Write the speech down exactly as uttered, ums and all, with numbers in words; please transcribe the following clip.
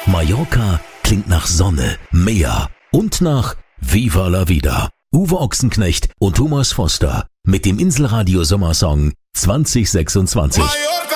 Mallorca klingt nach Sonne, Meer und nach Viva la Vida. Uwe Ochsenknecht und Thomas Foster mit dem Inselradio Sommersong zwanzig sechsundzwanzig. Mallorca.